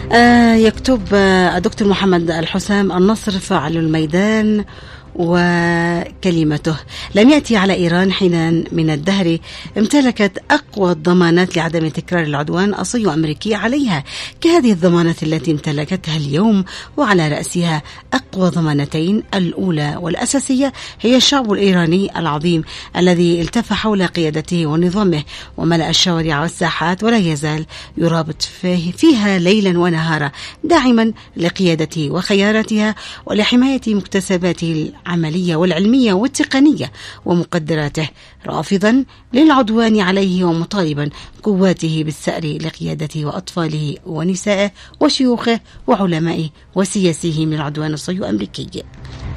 يكتب الدكتور محمد الحسام: النصر فاعل الميدان. وكلمته: لم يأتي على إيران حين من الدهر امتلكت أقوى الضمانات لعدم تكرار العدوان الصيني الأمريكي عليها كهذه الضمانات التي امتلكتها اليوم، وعلى رأسها أقوى ضمانتين. الأولى والأساسية هي الشعب الإيراني العظيم الذي التف حول قيادته ونظامه وملأ الشوارع والساحات، ولا يزال يرابط فيها ليلا ونهارا، داعما لقيادته وخياراتها ولحماية مكتسباته العملية والعلمية والتقنية ومقدراته، رافضا للعدوان عليه ومطالبا قواته بالسأر لقيادته وأطفاله ونسائه وشيوخه وعلمائه وسياسيه من العدوان الصهيوني الأمريكي.